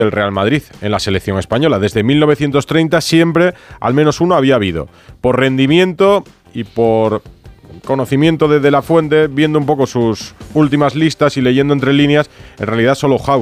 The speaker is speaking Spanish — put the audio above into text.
del Real Madrid en la selección española. Desde 1930 siempre al menos uno había habido. Por rendimiento y por conocimiento de la fuente, viendo un poco sus últimas listas y leyendo entre líneas, en realidad solo Hau